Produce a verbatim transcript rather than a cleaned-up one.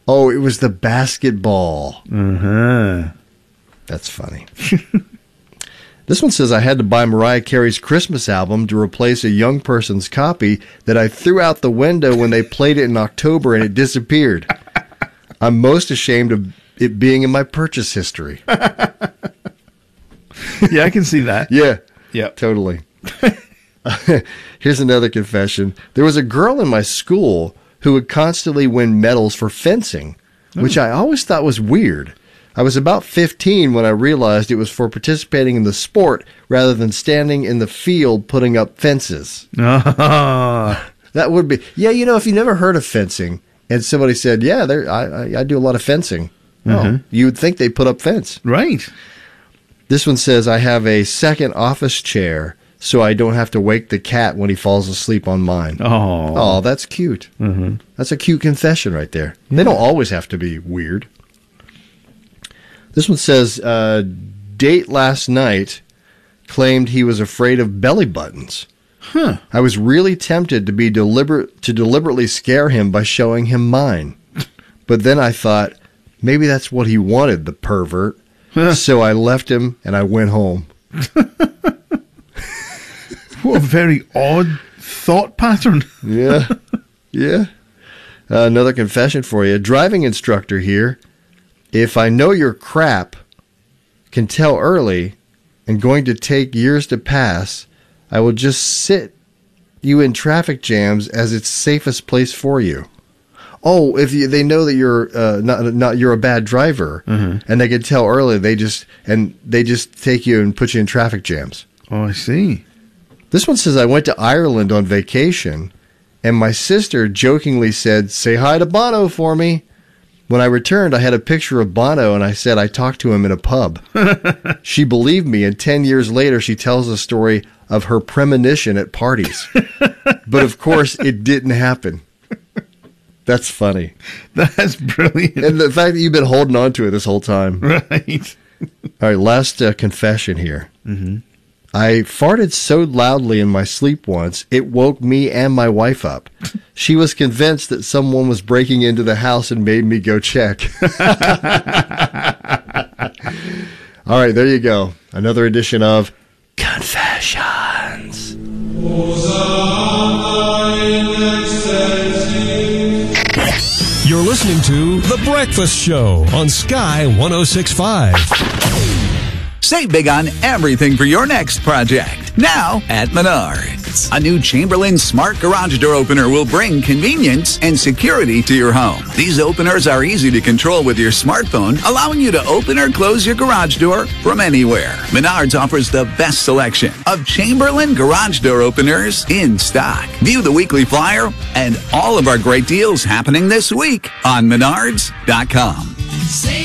Oh, it was the basketball. Uh-huh. That's funny. This one says, I had to buy Mariah Carey's Christmas album to replace a young person's copy that I threw out the window when they played it in October and it disappeared. I'm most ashamed of it being in my purchase history. Yeah, I can see that. Yeah. Yeah. Totally. Here's another confession. There was a girl in my school who would constantly win medals for fencing, oh. which I always thought was weird. I was about fifteen when I realized it was for participating in the sport rather than standing in the field putting up fences. Ah. That would be, yeah, you know, if you never heard of fencing and somebody said, yeah, there, I, I, I do a lot of fencing. Mm-hmm. Oh, you would think they put up fence. Right. This one says, I have a second office chair so I don't have to wake the cat when he falls asleep on mine. Oh, oh, that's cute. Mm-hmm. That's a cute confession right there. Yeah. They don't always have to be weird. This one says, uh, date last night claimed he was afraid of belly buttons. Huh. I was really tempted to be deliberate to deliberately scare him by showing him mine. But then I thought, maybe that's what he wanted, the pervert. Huh. So I left him and I went home. What a very odd thought pattern. Yeah. Yeah. Uh, another confession for you. Driving instructor here. If I know you're crap, can tell early, and going to take years to pass, I will just sit you in traffic jams as it's safest place for you. Oh, if you, they know that you're uh, not not you're a bad driver, mm-hmm. and they can tell early, they just and they just take you and put you in traffic jams. Oh, I see. This one says, I went to Ireland on vacation, and my sister jokingly said, say hi to Bono for me. When I returned, I had a picture of Bono, and I said I talked to him in a pub. She believed me, and ten years later, she tells the story of her premonition at parties. But, of course, it didn't happen. That's funny. That's brilliant. And the fact that you've been holding on to it this whole time. Right. All right, last uh, confession here. Mm-hmm. I farted so loudly in my sleep once, it woke me and my wife up. She was convinced that someone was breaking into the house and made me go check. All right, there you go. Another edition of Confessions. You're listening to The Breakfast Show on Sky one oh six point five. Save big on everything for your next project. Now at Menards. A new Chamberlain Smart Garage Door Opener will bring convenience and security to your home. These openers are easy to control with your smartphone, allowing you to open or close your garage door from anywhere. Menards offers the best selection of Chamberlain Garage Door Openers in stock. View the weekly flyer and all of our great deals happening this week on Menards dot com.